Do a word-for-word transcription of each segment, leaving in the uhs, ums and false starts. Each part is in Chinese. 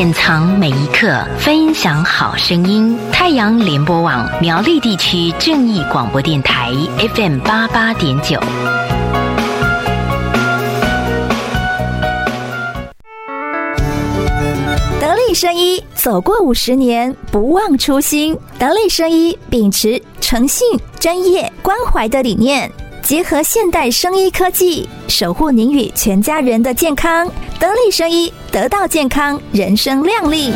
珍藏每一刻，分享好声音。太阳联播网苗栗地区正义广播电台 F M 八八点九。 得力生医走过五十年，不忘初心。得力生医秉持诚信、专业、关怀的理念，结合现代生医科技，守护您与全家人的健康。得力生医，得到健康，人生亮丽。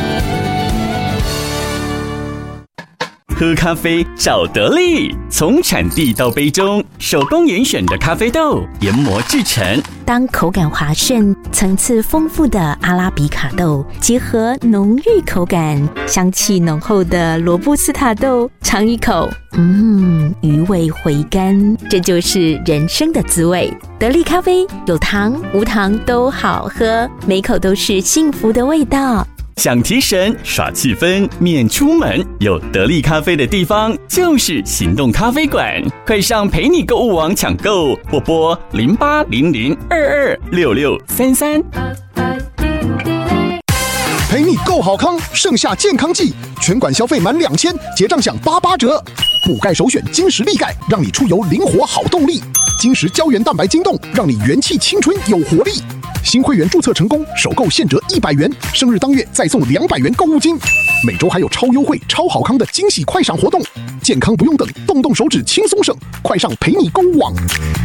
喝咖啡找得力，从产地到杯中，手工严选的咖啡豆研磨制成。 当口感滑顺、层次丰富的阿拉比卡豆结合浓郁口感、香气浓厚的罗布斯塔豆，尝一口，嗯，余味回甘，这就是人生的滋味。得力咖啡有糖无糖都好喝，每口都是幸福的味道。 想提神耍气氛免出门，有得力咖啡的地方就是行动咖啡馆，快上陪你购物网抢购，或拨零八零零二二六六三三。 陪你购好康，盛夏健康季，全馆消费满两千，结账享八八折。补钙首选金石力钙，让你出游灵活好动力。金石胶原蛋白晶冻，让你元气青春有活力。新会员注册成功，首购现折一百元，生日当月再送两百元购物金。每周还有超优惠、超好康的惊喜快闪活动，健康不用等，动动手指轻松省，快上陪你购物网。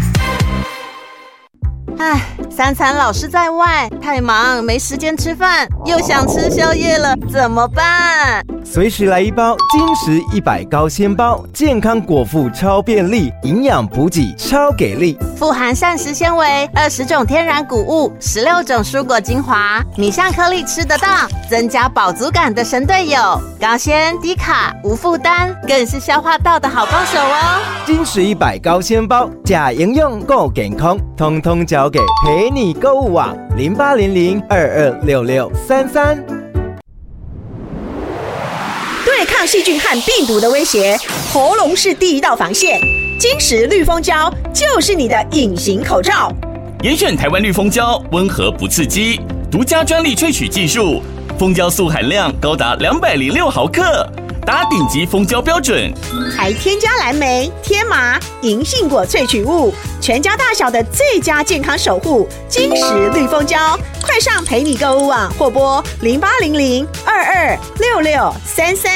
唉，三餐老是在外，太忙没时间吃饭，又想吃宵夜了，怎么办？ 随时来一包金石一百高纤包，健康果腹超便利，营养补给超给力， 富含膳食纤维、二十种天然谷物、十六种蔬果精华，米香颗粒吃得到，增加饱足感的神队友，高纤低卡无负担，更是消化道的好帮手哦。 金石一百高纤包，假营养够健康，通通交给陪你购物网零八零零二二六六三三。 对抗细菌和病毒的威胁，喉咙是第一道防线。金石绿蜂胶就是你的隐形口罩。 严选台湾绿蜂胶，温和不刺激，独家专利萃取技术，蜂胶素含量高达两百零六毫克，达顶级蜂胶标准， 还添加蓝莓、天麻、银杏果萃取物，全家大小的最佳健康守护。金石绿蜂胶，快上陪你购物网或拨零八零零二二六六三三。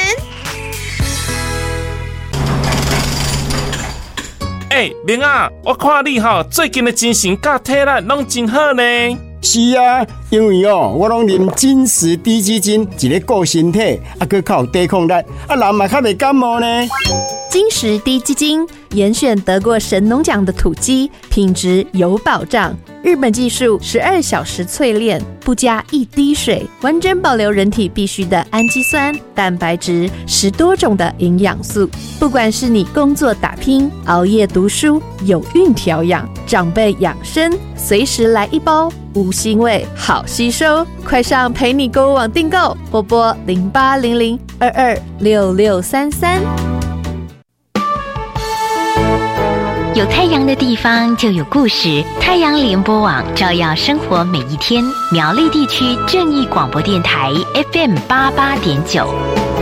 哎、欸，明啊，我看你哈最近的精神甲体力拢真好呢。 是啊，因为哦，我拢啉金石低基金，一个顾身体，啊，佮较有抵抗力，啊，人嘛较袂感冒呢。 金石低基金严选得过神农奖的土鸡，品质有保障。日本技术十二小时淬炼，不加一滴水，完整保留人体必需的氨基酸、蛋白质，十多种的营养素。不管是你工作打拼、熬夜读书、有孕调养、长辈养生，随时来一包，无腥味，好吸收。快上陪你购物网订购，或拨零八零零二二六六三三。 有太阳的地方就有故事，太阳联播网照耀生活每一天。苗栗地区正义广播电台 F M 八八点九。